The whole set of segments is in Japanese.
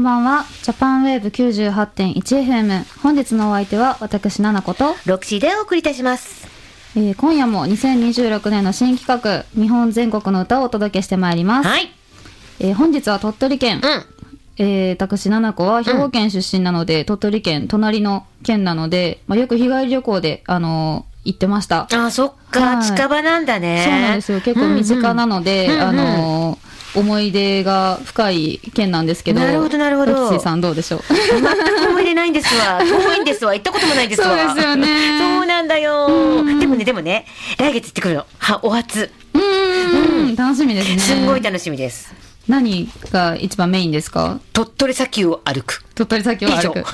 んばんは。ジャパンウェーブ 98.1FM。 本日のお相手は私ナナコとロキシーでお送りいたします。 今夜も2026年の新企画、日本全国の歌をお届けしてまいります。 はい。 本日は鳥取県、私ナナコは兵庫県出身なので、鳥取県隣の県なので、よく日帰り旅行で行ってました。 あ、そっか、近場なんだね。 そうなんですよ。結構身近なので、思い出が深い県なんですけど。 なるほどなるほど。 ロキシーさんどうでしょう。 全く思い出ないんですわ。遠いんですわ。行ったこともないですわ。 そうですよね。 そうなんだよ。でもね、来月行ってくるの。お初。 楽しみですね。 すんごい楽しみです。 何が一番メインですか？ 鳥取砂丘を歩く。 鳥取砂丘を歩く。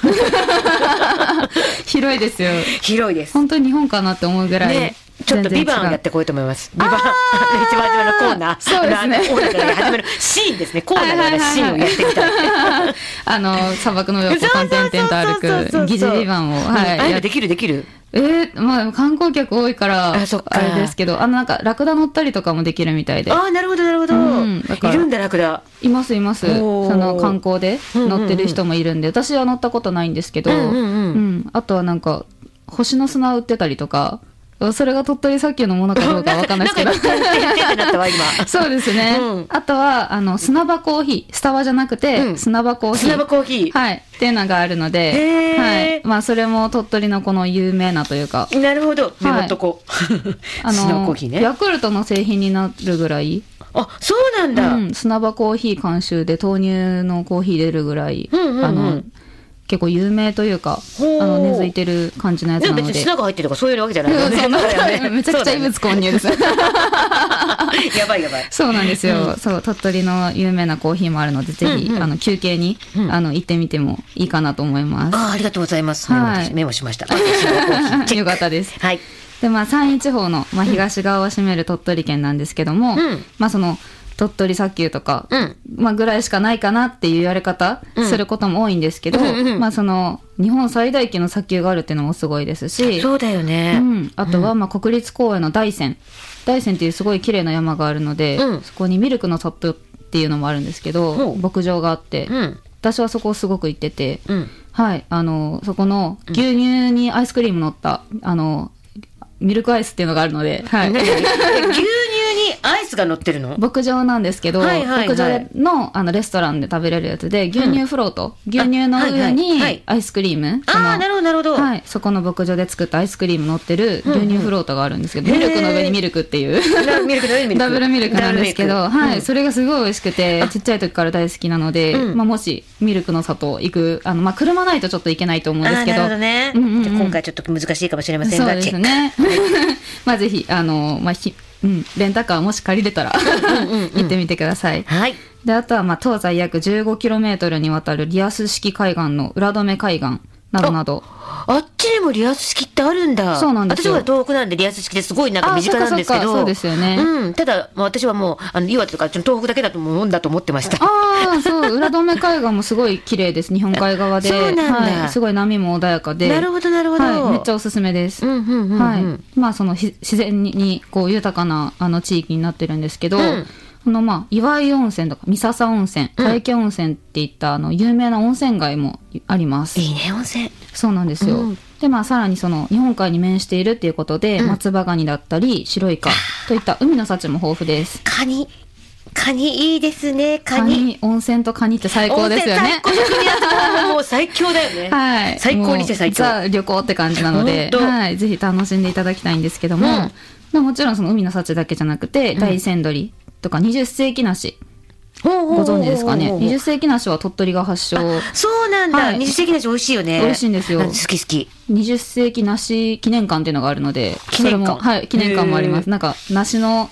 広いですよ。 広いです。 本当に日本かなって思うぐらい。ね、 ちょっとビバンやってこようと思います。ビバン、一番初めのコーナー。そうですね。コーナーから始めるシーンですね。コーナーからシーンをやってみたい。 砂漠の上を点々と歩く疑似ビバンを。 はい。できる。 観光客多いから、あれですけど、なんかラクダ乗ったりとかもできるみたいで。 なるほど。いるんだ、ラクダ。 います。その観光で乗ってる人もいるんで、私は乗ったことないんですけど、あとはなんか、星の砂売ってたりとか、それが鳥取砂丘のものかどうかわかんないですけど。そうですね。あとは、砂場コーヒー。スタバじゃなくて、砂場コーヒー。 砂場コーヒー。 はい。っていうのがあるので、はい。それも鳥取のこの有名なというか。 なるほど。メモっとこう。砂場コーヒーね。 ヤクルトの製品になるぐらい。 あ、そうなんだ。 砂場コーヒー監修で豆乳のコーヒー出るぐらい。結構有名というか、根付いてる感じのやつなので。 別に砂が入ってるとかそういうわけじゃないのね。 めちゃくちゃ異物混入です。やばい。 そうなんですよ。そう、鳥取の有名なコーヒーもあるので、ぜひ、休憩に、行ってみてもいいかなと思います。 ありがとうございます。メモしました。 よかったです。 はい。 で、山陰地方の、東側を占める鳥取県なんですけども、その、鳥取砂丘とか、ぐらいしかないかなっていう言われ方することも多いんですけど、その日本最大級の砂丘があるっていうのもすごいですし、 そうだよね。 あとは国立公園の大山っていうすごい綺麗な山があるので、そこにミルクの里っていうのもあるんですけど、牧場があって、私はそこをすごく行ってて、はい、そこの牛乳にアイスクリーム乗ったミルクアイスっていうのがあるので、はい。 牛乳にアイスが乗ってるの？ 牧場なんですけど、牧場のレストランで食べれるやつで、牛乳フロート、牛乳の上にアイスクリーム。 なるほど。 はい、そこの牧場で作ったアイスクリーム乗ってる牛乳フロートがあるんですけど、ミルクの上にミルクっていう。 ミルクの上にミルク。 ダブルミルクなんですけど、はい、それがすごい美味しくて、ちっちゃい時から大好きなので、もしミルクの里行く、車ないとちょっと行けないと思うんですけど。 なるほどね。今回ちょっと難しいかもしれませんが、 そうですね。ぜひ、レンタカーもし借りれたら行ってみてください。 はい。 で、あとは東西約 15km にわたるリアス式海岸の浦留海岸などなど。 あっちにもリアス式ってあるんだ。 そうなんですよ。 私は遠くなんでリアス式ですごいなんか身近なんですけど。 そうですよね。 ただ私はもう岩手とか東北だけだと思ってました。 そう、浦留海岸もすごい綺麗です。日本海側で。 そうなんだ。 すごい波も穏やかで。 なるほど。 はい、めっちゃおすすめです。はい。その自然にこう豊かな地域になってるんですけど、岩井温泉とか三笹温泉、大家温泉っていった有名な温泉街もあります。 いいね、温泉。 そうなんですよ。で、さらにその日本海に面しているっていうことで、松葉ガニだったり白イカといった海の幸も豊富です。 カニいいですね。 温泉とカニって最高ですよね。 もう最強だよね。 はい。 最高にして最強。 ザ旅行って感じなので、はい、ぜひ楽しんでいただきたいんですけども、もちろんその海の幸だけじゃなくて、大山鶏とか20世紀梨。ご存知ですかね。20世紀梨は鳥取が発祥。 そうなんだ。20世紀梨美味しいよね。 美味しいんですよ。 好き。 20世紀梨記念館っていうのがあるので、それも、はい、記念館もあります。なんか、梨の、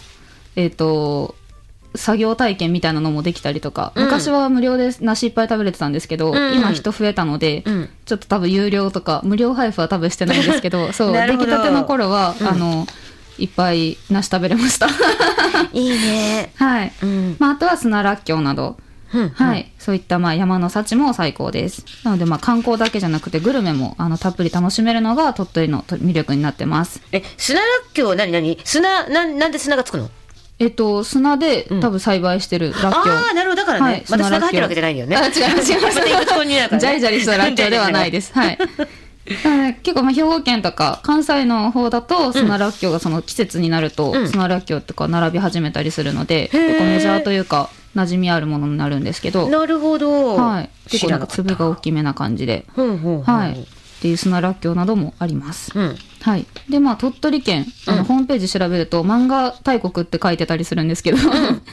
作業体験みたいなのもできたりとか、昔は無料で梨いっぱい食べれてたんですけど、今人増えたので、ちょっと多分有料とか、無料配布は多分してないんですけど、そう、出来たての頃は、いっぱい梨食べれました。 いいね。 はい。あとは砂らっきょうなど、はい。そういった山の幸も最高です。なので観光だけじゃなくてグルメもたっぷり楽しめるのが鳥取の魅力になってます。 砂らっきょうなんで砂がつくの？ 砂で多分栽培してるらっきょう。 ああ、なるほど。だからね、また砂が入ってるわけじゃないんだよね。 あ、違います。 また異物混入だからね。 ジャリジャリしたらっきょうではないです。はい。結構兵庫県とか関西の方だと砂らっきょうがその季節になると砂らっきょうとか並び始めたりするので、結構メジャーというか馴染みあるものになるんですけど。 なるほど。 はい。結構なんか粒が大きめな感じで。はい。っていう砂らっきょうなどもあります。はい。で、鳥取県、ホームページ調べると、漫画大国って書いてたりするんですけど、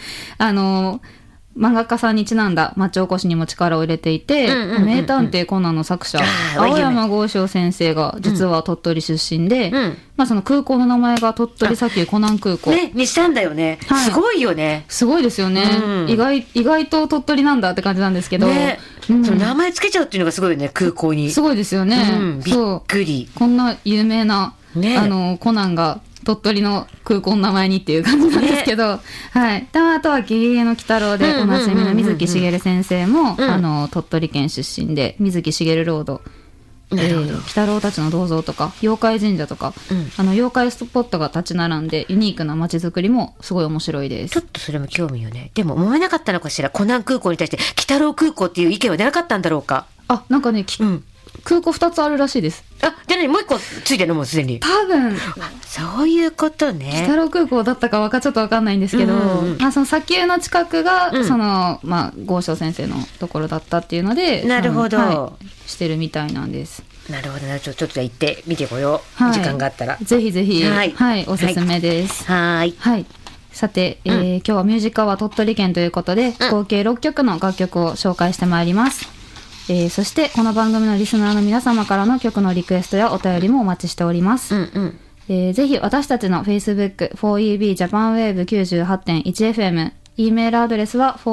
漫画家さんにちなんだ町おこしにも力を入れていて、名探偵コナンの作者、青山剛昌先生が実は鳥取出身で、その空港の名前が鳥取砂丘コナン空港。 ね、にしたんだよね。すごいよね。 すごいですよね。意外と鳥取なんだって感じなんですけど。 その名前つけちゃうっていうのがすごいよね、空港に。 すごいですよね。 びっくり。 こんな有名な、コナンが、鳥取の空港の名前にっていう感じなんですけど、はい。あとはゲゲゲの鬼太郎でおなじみの水木しげる先生も、鳥取県出身で、水木しげるロード、鬼太郎たちの銅像とか、妖怪神社とか、妖怪スポットが立ち並んで、ユニークな街づくりもすごい面白いです。 ちょっとそれも興味よね。でも思えなかったのかしら、コナン空港に対して、鬼太郎空港っていう意見は出なかったんだろうか。 あ、なんかね、空港2つあるらしいです。 あ、じゃあ何もう一個ついてるのもうすでに。 多分。 そういうことね。 鬼太郎空港だったかちょっとわかんないんですけど、その砂丘の近くが、郷昌先生のところだったっていうので、 なるほど、 してるみたいなんです。 なるほどな。ちょっとじゃあ行ってみてこよう。時間があったら。 ぜひぜひ、はい、おすすめです。 はい。 さて、今日はミュージカルは鳥取県ということで、合計6曲の楽曲を紹介してまいります。そしてこの番組のリスナーの皆様からの曲のリクエストやお便りもお待ちしております。ぜひ私たちの Facebook 4EB JapanWave98.1FM、 E メールアドレスは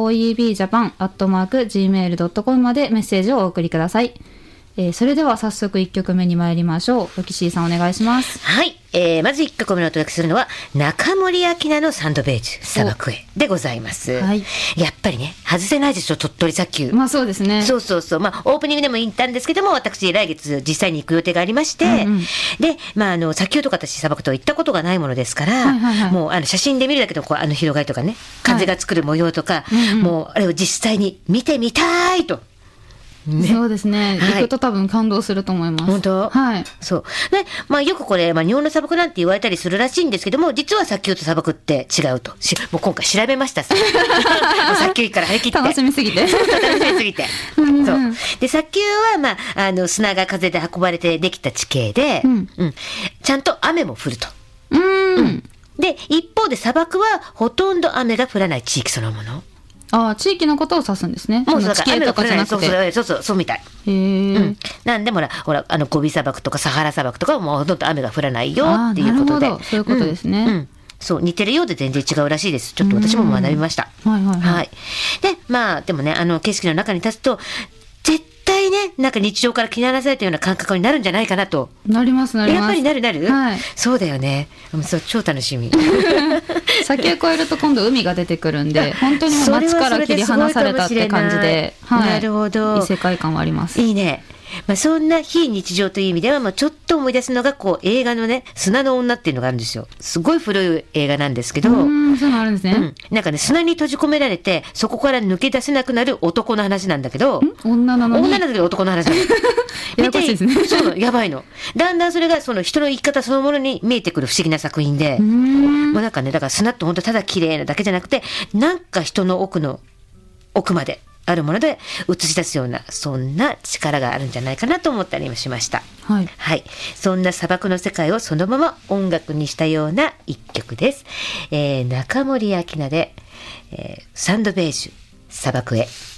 4EBJapan@gmail.com までメッセージをお送りください。それでは早速1曲目に参りましょう。ロキシーさんお願いします。 はい、まず1曲目のお届けするのは中森明菜のサンドベージュ砂漠へでございます。やっぱりね外せないでしょ、鳥取砂丘。 そうですね。 そうオープニングでも言ったんですけども、私来月実際に行く予定がありまして、で砂丘とか私砂漠と行ったことがないものですから、もう写真で見るだけで広がりとかね、風が作る模様とか、もうあれを実際に見てみたいと。 そうですね、行くと多分感動すると思います。 本当？ はい。 そうで、よくこれ、日本の砂漠なんて言われたりするらしいんですけども、実は砂丘と砂漠って違うと。もう今回調べましたさ。砂丘から張り切って。 楽しみすぎて。 楽しみすぎて。で、砂丘は砂が風で運ばれてできた地形で、ちゃんと雨も降ると。で、一方で砂漠はほとんど雨が降らない地域そのもの。 地域のことを指すんですね。 もう地形とかじゃなくて。 そうみたい。なんでもゴビ砂漠とかサハラ砂漠とかはもうほとんど雨が降らないよっていうことで。 そういうことですね。 そう、似てるようで全然違うらしいです。ちょっと私も学びました。で、でもね、景色の中に立つと、絶対ね、なんか日常から切り離されたような感覚になるんじゃないかなと。 なります。 やっぱりなる、そうだよね。そう、超楽しみ。 砂丘越えると今度海が出てくるんで、本当にもう街から切り離されたって感じで、 なるほど。 いい世界観はあります。 いいね。そんな非日常という意味では、ちょっと思い出すのが映画のね、砂の女っていうのがあるんですよ。すごい古い映画なんですけど、 そういうのあるんですね。 なんかね、砂に閉じ込められてそこから抜け出せなくなる男の話なんだけど、 女なんだけど男の話なの。 やばいですね。 そうやばいの。だんだんそれがその人の生き方そのものに見えてくる不思議な作品で、なんかね、だから砂って本当ただ綺麗なだけじゃなくて、なんか人の奥まであるもので映し出すような、そんな力があるんじゃないかなと思ったりもしました。そんな砂漠の世界をそのまま音楽にしたような一曲です。中森明菜で、サンドベージュ砂漠へ。